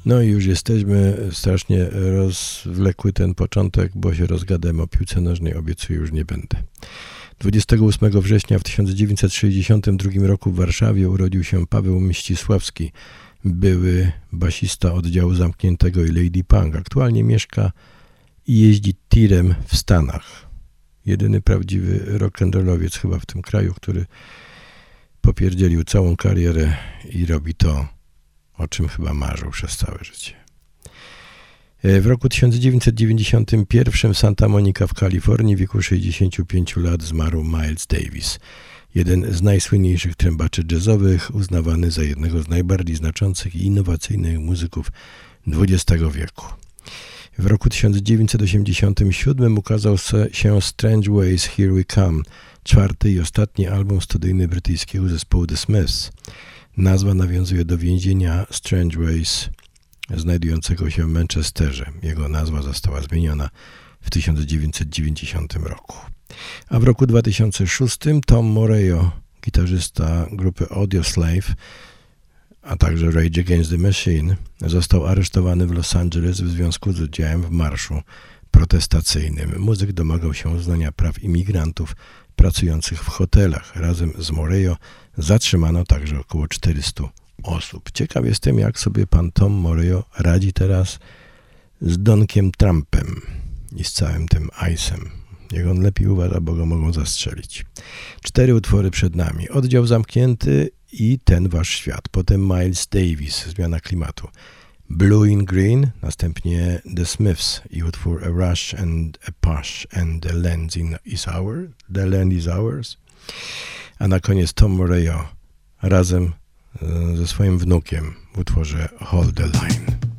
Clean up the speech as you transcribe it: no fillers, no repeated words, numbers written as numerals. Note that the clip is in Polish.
No i już jesteśmy, strasznie rozwlekły ten początek, bo się rozgadałem o piłce nożnej, obiecuję, już nie będę. 28 września w 1962 roku w Warszawie urodził się Paweł Mścisławski, były basista oddziału zamkniętego i Lady Punk. Aktualnie mieszka i jeździ tirem w Stanach. Jedyny prawdziwy rock'n'rollowiec chyba w tym kraju, który popierdzielił całą karierę i robi to, o czym chyba marzył przez całe życie. W roku 1991 w Santa Monica w Kalifornii w wieku 65 lat zmarł Miles Davis, jeden z najsłynniejszych trębaczy jazzowych, uznawany za jednego z najbardziej znaczących i innowacyjnych muzyków XX wieku. W roku 1987 ukazał się Strange Ways, Here We Come, czwarty i ostatni album studyjny brytyjskiego zespołu The Smiths. Nazwa nawiązuje do więzienia Strange Ways znajdującego się w Manchesterze. Jego nazwa została zmieniona w 1990 roku. A w roku 2006 Tom Morello, gitarzysta grupy Audioslave, a także Rage Against the Machine, został aresztowany w Los Angeles w związku z udziałem w marszu protestacyjnym. Muzyk domagał się uznania praw imigrantów pracujących w hotelach. Razem z Morello zatrzymano także około 400 osób. Ciekaw jestem, jak sobie pan Tom Morello radzi teraz z Donkiem Trumpem i z całym tym Ice'em. Niech on lepiej uważa, bo go mogą zastrzelić. 4 utwory przed nami. Oddział zamknięty i Ten wasz świat. Potem Miles Davis, Zmiana klimatu. Blue in Green, następnie The Smiths i utwór A Rush and a Push and The Land is Ours. A na koniec Tom Morello razem ze swoim wnukiem w utworze Hold the Line.